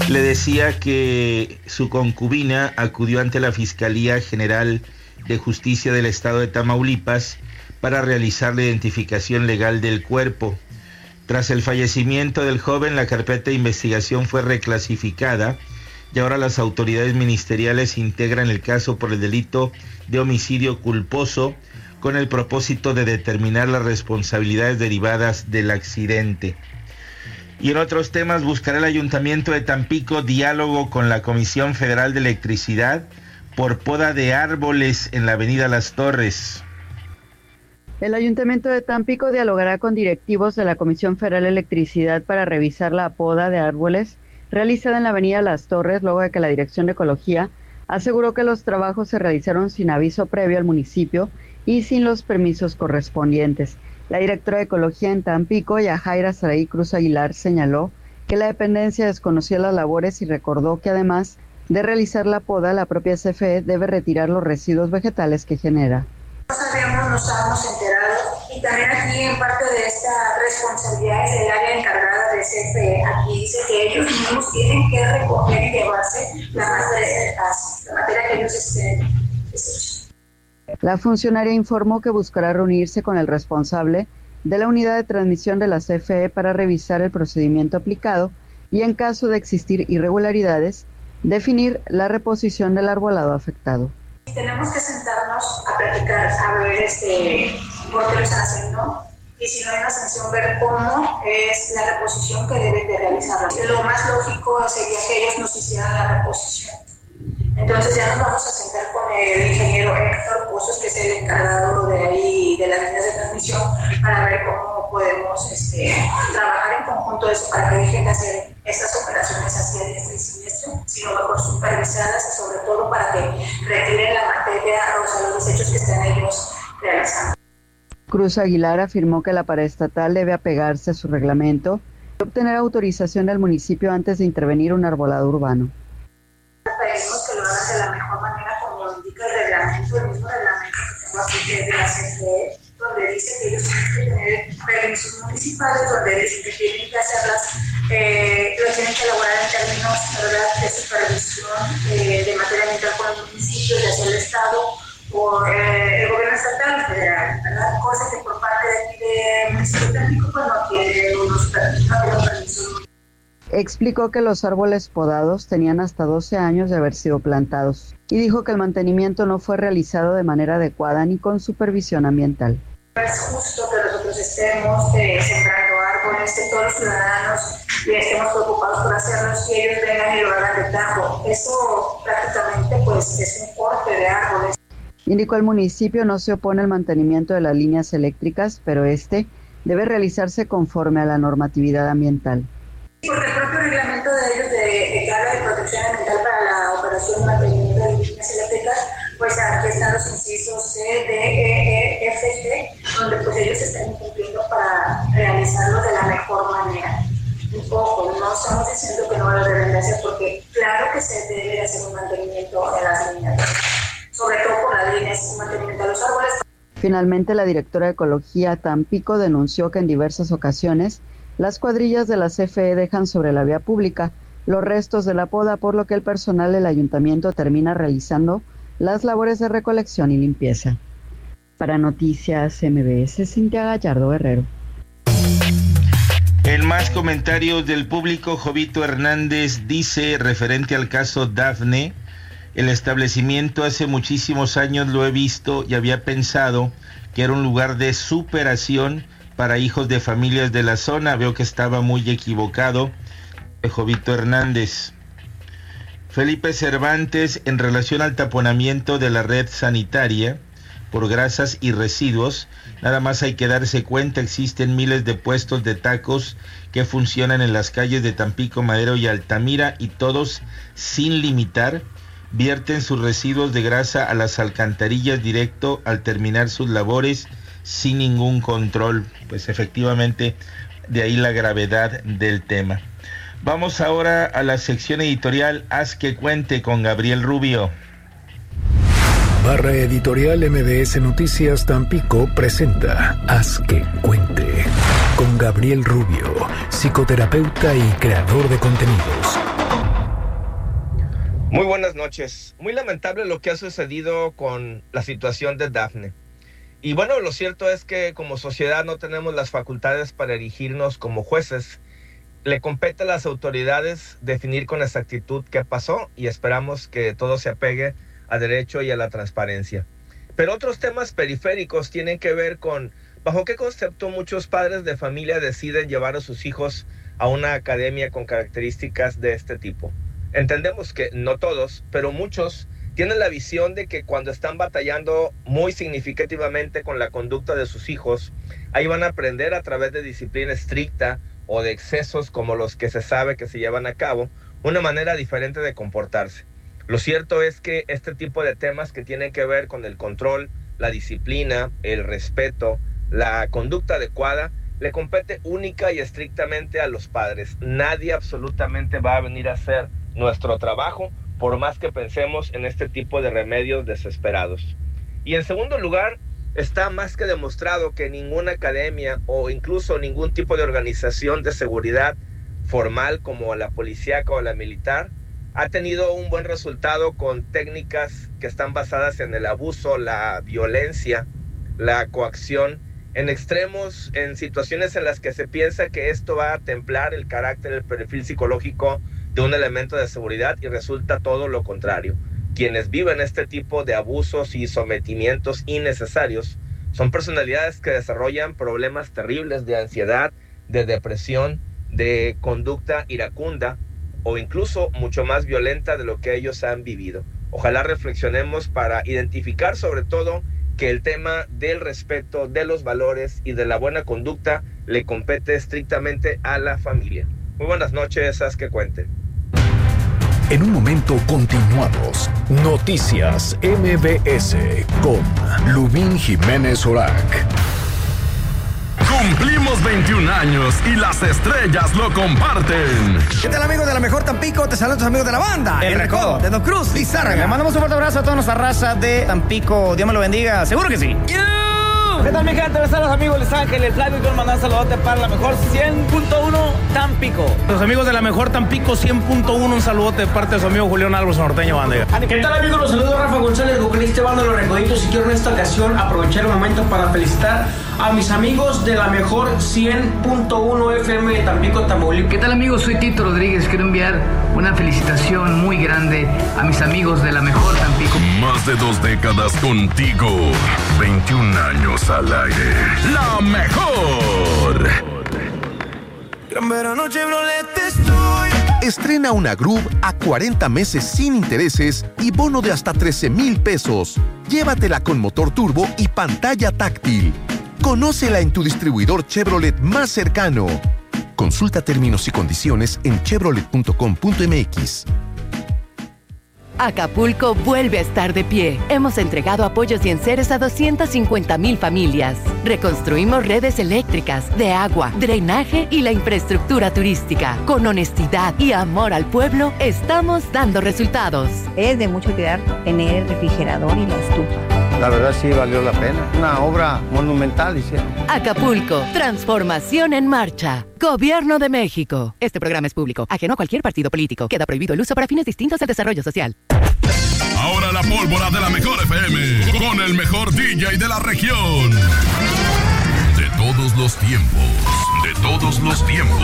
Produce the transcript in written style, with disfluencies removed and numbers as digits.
Le decía que su concubina acudió ante la Fiscalía General de Justicia del Estado de Tamaulipas para realizar la identificación legal del cuerpo. Tras el fallecimiento del joven, la carpeta de investigación fue reclasificada y ahora las autoridades ministeriales integran el caso por el delito de homicidio culposo con el propósito de determinar las responsabilidades derivadas del accidente. Y en otros temas, buscará el Ayuntamiento de Tampico diálogo con la Comisión Federal de Electricidad por poda de árboles en la avenida Las Torres. El Ayuntamiento de Tampico dialogará con directivos de la Comisión Federal de Electricidad para revisar la poda de árboles realizada en la avenida Las Torres, luego de que la Dirección de Ecología aseguró que los trabajos se realizaron sin aviso previo al municipio y sin los permisos correspondientes. La directora de Ecología en Tampico, Yajaira Saraí Cruz Aguilar, señaló que la dependencia desconocía las labores y recordó que además de realizar la poda, la propia CFE debe retirar los residuos vegetales que genera. No sabíamos, no estábamos enterados, y también aquí en parte de esta responsabilidad es del área encargada de CFE. Aquí dice que ellos mismos tienen que recoger y llevarse la materia que ellos desechan. La funcionaria informó que buscará reunirse con el responsable de la unidad de transmisión de la CFE para revisar el procedimiento aplicado y, en caso de existir irregularidades, definir la reposición del arbolado afectado. Tenemos que sentarnos a platicar, a ver por qué lo están haciendo, y si no hay una sanción, ver cómo es la reposición que deben de realizar. Lo más lógico sería que ellos nos hicieran la reposición. Entonces ya nos vamos a sentar con el ingeniero Héctor Pozos, que es el encargado de ahí de las líneas de transmisión, para ver cómo podemos trabajar en conjunto eso para que dejen de hacer estas operaciones hacia diestra y siniestra, sino mejor supervisadas y sobre todo para que retiren la materia, o sea, los desechos que están ellos realizando. Cruz Aguilar afirmó que la paraestatal debe apegarse a su reglamento y obtener autorización del municipio antes de intervenir un arbolado urbano. Pedimos que lo hagan de la mejor manera como lo indica el reglamento, el mismo reglamento que tengo aquí que es de la CFE, donde dice que ellos tienen que tener permisos municipales, donde dicen que tienen que hacerlas, lo tienen que elaborar en términos, ¿verdad?, de supervisión de materia ambiental por el municipio, ya sea el Estado, por el gobierno estatal y federal, ¿verdad? Cosa que por parte de aquí del municipio de Tampico pues no tiene unos permisos. Explicó que los árboles podados tenían hasta 12 años de haber sido plantados y dijo que el mantenimiento no fue realizado de manera adecuada ni con supervisión ambiental. No es justo que nosotros estemos sembrando árboles, que todos los ciudadanos estemos preocupados por hacerlos y ellos vengan y lo hagan de tajo. Eso prácticamente pues es un corte de árboles. Indicó el municipio no se opone al mantenimiento de las líneas eléctricas, pero debe realizarse conforme a la normatividad ambiental. Porque el propio reglamento de ellos de habla de protección ambiental para la operación y mantenimiento de líneas eléctricas, pues aquí están los incisos C, D, E, F, G, donde pues ellos están incumpliendo para realizarlo de la mejor manera. Un poco, no estamos diciendo que no lo deben de hacer, porque claro que se debe hacer un mantenimiento en las líneas, sobre todo por las líneas y mantenimiento de los árboles. Finalmente, la directora de Ecología Tampico denunció que en diversas ocasiones las cuadrillas de la CFE dejan sobre la vía pública los restos de la poda, por lo que el personal del ayuntamiento termina realizando las labores de recolección y limpieza. Para Noticias MBS, Cintia Gallardo Guerrero. En más comentarios del público, Jovito Hernández dice, referente al caso Dafne, el establecimiento hace muchísimos años lo he visto y había pensado que era un lugar de superación para hijos de familias de la zona. Veo que estaba muy equivocado. Jovito Hernández. Felipe Cervantes, en relación al taponamiento de la red sanitaria por grasas y residuos, nada más hay que darse cuenta, existen miles de puestos de tacos que funcionan en las calles de Tampico, Madero y Altamira, y todos, sin limitar, vierten sus residuos de grasa a las alcantarillas directo al terminar sus labores, sin ningún control. Pues efectivamente, de ahí la gravedad del tema. Vamos ahora a la sección editorial Haz que cuente con Gabriel Rubio. Barra Editorial MBS Noticias Tampico presenta Haz que cuente con Gabriel Rubio, psicoterapeuta y creador de contenidos. Muy buenas noches. Muy lamentable lo que ha sucedido con la situación de Dafne. Y bueno, lo cierto es que como sociedad no tenemos las facultades para erigirnos como jueces. Le compete a las autoridades definir con exactitud qué pasó y esperamos que todo se apegue a derecho y a la transparencia. Pero otros temas periféricos tienen que ver con bajo qué concepto muchos padres de familia deciden llevar a sus hijos a una academia con características de este tipo. Entendemos que no todos, pero muchos tienen la visión de que cuando están batallando muy significativamente con la conducta de sus hijos, ahí van a aprender a través de disciplina estricta o de excesos como los que se sabe que se llevan a cabo, una manera diferente de comportarse. Lo cierto es que este tipo de temas que tienen que ver con el control, la disciplina, el respeto, la conducta adecuada, le compete única y estrictamente a los padres. Nadie absolutamente va a venir a hacer nuestro trabajo, por más que pensemos en este tipo de remedios desesperados. Y en segundo lugar, está más que demostrado que ninguna academia o incluso ningún tipo de organización de seguridad formal como la policíaca o la militar ha tenido un buen resultado con técnicas que están basadas en el abuso, la violencia, la coacción, en extremos, en situaciones en las que se piensa que esto va a templar el carácter, el perfil psicológico de un elemento de seguridad y resulta todo lo contrario. Quienes viven este tipo de abusos y sometimientos innecesarios son personalidades que desarrollan problemas terribles de ansiedad, de depresión, de conducta iracunda o incluso mucho más violenta de lo que ellos han vivido. Ojalá reflexionemos para identificar sobre todo que el tema del respeto, de los valores y de la buena conducta le compete estrictamente a la familia. Muy buenas noches, haz que cuente. En un momento continuamos. Noticias MBS con Lubín Jiménez Orac. Cumplimos 21 años y las estrellas lo comparten. ¿Qué tal, amigos de La Mejor Tampico? Te saludo, amigos de la banda El Recodo, de Don Cruz, Lizárraga. Le mandamos un fuerte abrazo a toda nuestra raza de Tampico. Dios me lo bendiga, seguro que sí. ¿Qué tal, mi gente? Les saludos, amigos Les Ángeles, Flavio, y quiero mandar un saludote para La Mejor 100.1 Tampico. Los amigos de La Mejor Tampico 100.1, un saludote de parte de su amigo Julián Álvarez Norteño Bandega. ¿Qué tal, amigos? Los saludos Rafa González, vocalista de Banda Los Recoditos, y quiero en esta ocasión aprovechar el momento para felicitar a mis amigos de La Mejor 100.1 FM de Tampico, Tamaulipas. ¿Qué tal, amigos? Soy Tito Rodríguez. Quiero enviar una felicitación muy grande a mis amigos de La Mejor Tampico. Más de 2 décadas contigo. 21 años al aire. La Mejor. Gran verano Chevrolet estoy. Estrena una Groove a 40 meses sin intereses y bono de hasta 13,000 pesos. Llévatela con motor turbo y pantalla táctil. Conócela en tu distribuidor Chevrolet más cercano. Consulta términos y condiciones en chevrolet.com.mx. Acapulco vuelve a estar de pie. Hemos entregado apoyos y enseres a 250,000 familias. Reconstruimos redes eléctricas, de agua, drenaje y la infraestructura turística. Con honestidad y amor al pueblo, estamos dando resultados. Es de mucho cuidar tener el refrigerador y la estufa. La verdad sí valió la pena. Una obra monumental hicieron. Acapulco, transformación en marcha. Gobierno de México. Este programa es público, ajeno a cualquier partido político. Queda prohibido el uso para fines distintos al desarrollo social. Ahora la pólvora de La Mejor FM, con el mejor DJ de la región. De todos los tiempos, de todos los tiempos.